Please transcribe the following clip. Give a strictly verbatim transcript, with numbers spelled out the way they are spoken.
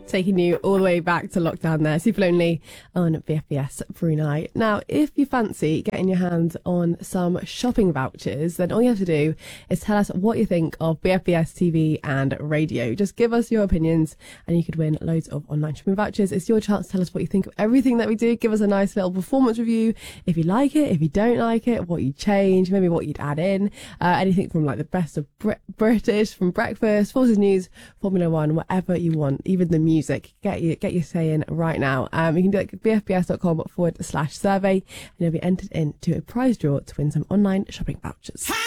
Taking you all the way back to lockdown there. Super Lonely on B F B S Brunei. Now, if you fancy getting your hands on some shopping vouchers, then all you have to do is tell us what you think of B F B S T V and radio. Just give us your opinions and you could win loads of online shopping vouchers. It's your chance to tell us what you think of everything that we do. Give us a nice little performance review. If you like it, if you don't like it, what you change, maybe what you'd add in. Uh, anything from like the best of Brit- British, from breakfast, Forces News, Formula One, whatever you want, even the music. Get you, get your say in right now. Um, you can do it at bfbs.com forward slash survey and you'll be entered into a prize draw to win some online shopping vouchers.